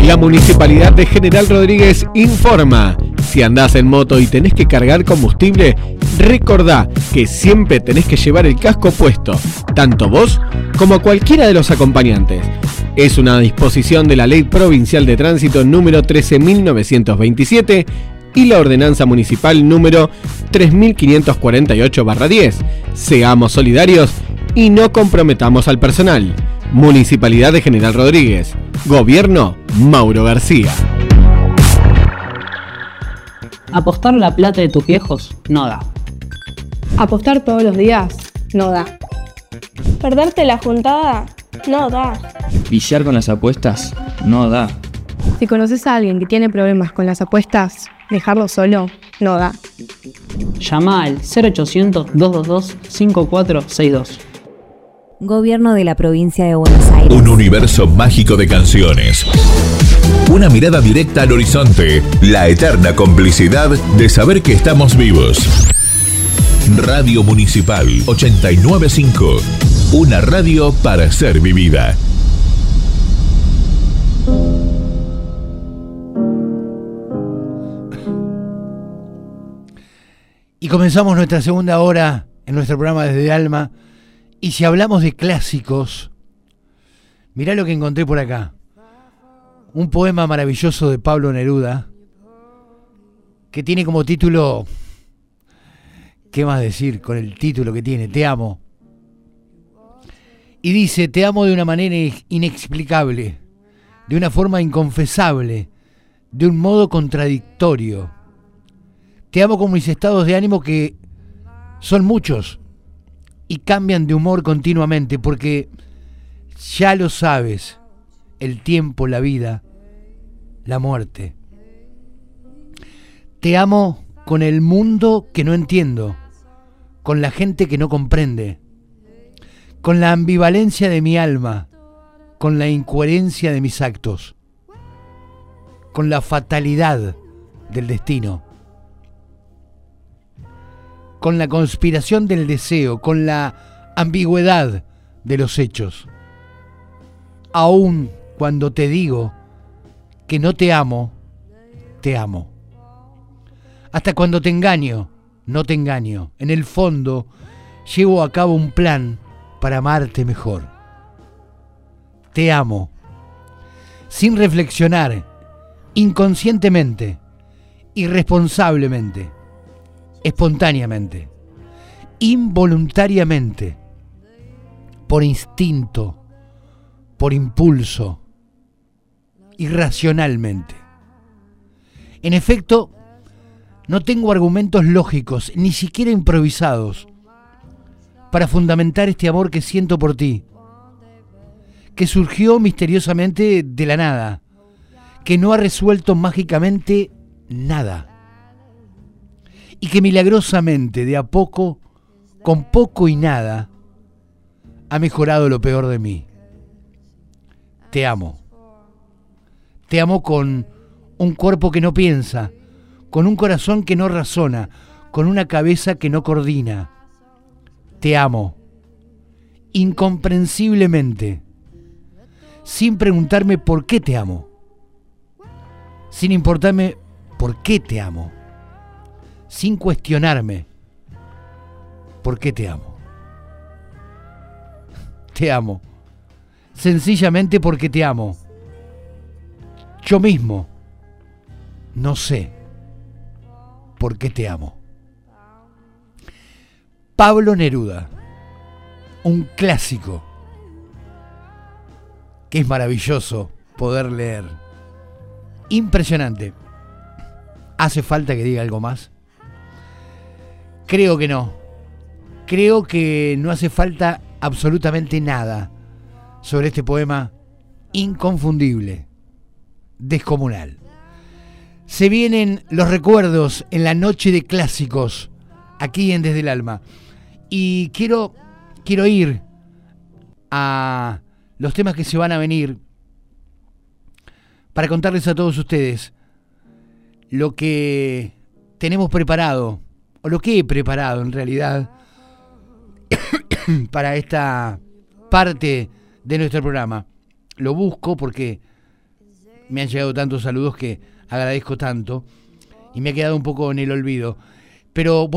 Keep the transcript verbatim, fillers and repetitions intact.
La Municipalidad de General Rodríguez informa. Si andás en moto y tenés que cargar combustible, recordá que siempre tenés que llevar el casco puesto, tanto vos como cualquiera de los acompañantes. Es una disposición de la Ley Provincial de Tránsito número trece mil novecientos veintisiete y la Ordenanza Municipal número tres mil quinientos cuarenta y ocho barra diez. Seamos solidarios y no comprometamos al personal. Municipalidad de General Rodríguez. Gobierno Mauro García. Apostar la plata de tus viejos no da. Apostar todos los días no da. Perderte la juntada no da. Viciar con las apuestas no da. Si conoces a alguien que tiene problemas con las apuestas, dejarlo solo no da. Llama al cero ochocientos, dos dos dos, cinco cuatro seis dos. Gobierno de la Provincia de Buenos Aires. Un universo mágico de canciones. Una mirada directa al horizonte. La eterna complicidad de saber que estamos vivos. Radio Municipal ochenta y nueve punto cinco. Una radio para ser vivida. Y comenzamos nuestra segunda hora en nuestro programa Desde el Alma. Y si hablamos de clásicos, mirá lo que encontré por acá. Un poema maravilloso de Pablo Neruda, que tiene como título, ¿qué más decir con el título que tiene? Te amo. Y dice, te amo de una manera inexplicable, de una forma inconfesable, de un modo contradictorio. Te amo con mis estados de ánimo que son muchos y cambian de humor continuamente, porque ya lo sabes, el tiempo, la vida, la muerte. Te amo con el mundo que no entiendo, con la gente que no comprende, con la ambivalencia de mi alma, con la incoherencia de mis actos, con la fatalidad del destino, con la conspiración del deseo, con la ambigüedad de los hechos. Aun cuando te digo que no te amo, te amo. Hasta cuando te engaño, no te engaño. En el fondo, llevo a cabo un plan para amarte mejor. Te amo. Sin reflexionar, inconscientemente, irresponsablemente, espontáneamente, involuntariamente, por instinto, por impulso, irracionalmente. En efecto, no tengo argumentos lógicos, ni siquiera improvisados, para fundamentar este amor que siento por ti, que surgió misteriosamente de la nada, que no ha resuelto mágicamente nada, y que milagrosamente, de a poco, con poco y nada, ha mejorado lo peor de mí. Te amo. Te amo con un cuerpo que no piensa, con un corazón que no razona, con una cabeza que no coordina. Te amo. Incomprensiblemente. Sin preguntarme por qué te amo. Sin importarme por qué te amo. Sin cuestionarme por qué te amo. Te amo. Sencillamente porque te amo. Yo mismo no sé por qué te amo. Pablo Neruda, un clásico que es maravilloso poder leer. Impresionante. ¿Hace falta que diga algo más? Creo que no. Creo que no hace falta absolutamente nada sobre este poema inconfundible, descomunal. Se vienen los recuerdos en la noche de clásicos, aquí en Desde el Alma. Y quiero, quiero ir a los temas que se van a venir para contarles a todos ustedes lo que tenemos preparado, o lo que he preparado en realidad, para esta parte de nuestro programa. Lo busco porque me han llegado tantos saludos que agradezco tanto y me ha quedado un poco en el olvido. Pero